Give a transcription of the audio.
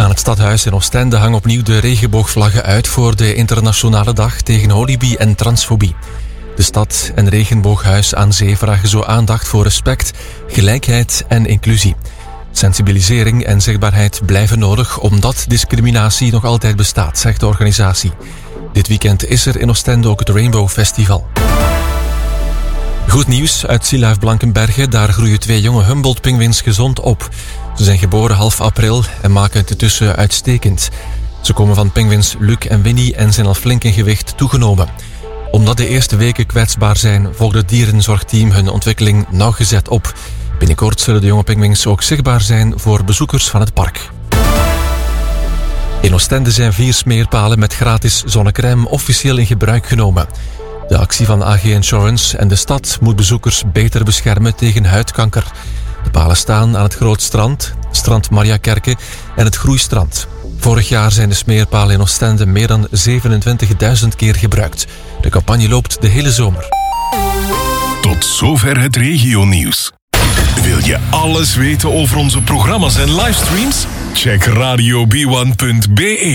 Aan het stadhuis in Oostende hangen opnieuw de regenboogvlaggen uit voor de internationale dag tegen homophobie en transfobie. De stad en regenbooghuis aan zee vragen zo aandacht voor respect, gelijkheid en inclusie. Sensibilisering en zichtbaarheid blijven nodig omdat discriminatie nog altijd bestaat, zegt de organisatie. Dit weekend is er in Oostende ook het Rainbow Festival. Goed nieuws uit Zielhuif-Blankenberge. Daar groeien 2 jonge Humboldt-pinguïns gezond op. Ze zijn geboren half april en maken het intussen uitstekend. Ze komen van pinguïns Luc en Winnie en zijn al flink in gewicht toegenomen. Omdat de eerste weken kwetsbaar zijn, volgt het dierenzorgteam hun ontwikkeling nauwgezet op. Binnenkort zullen de jonge pinguïns ook zichtbaar zijn voor bezoekers van het park. In Oostende zijn 4 smeerpalen met gratis zonnecrème officieel in gebruik genomen. De actie van AG Insurance en de stad moet bezoekers beter beschermen tegen huidkanker. De palen staan aan het Groot Strand, Strand Mariakerke en het Groeistrand. Vorig jaar zijn de smeerpalen in Oostende meer dan 27.000 keer gebruikt. De campagne loopt de hele zomer. Tot zover het regionieuws. Wil je alles weten over onze programma's en livestreams? Check radiob1.be.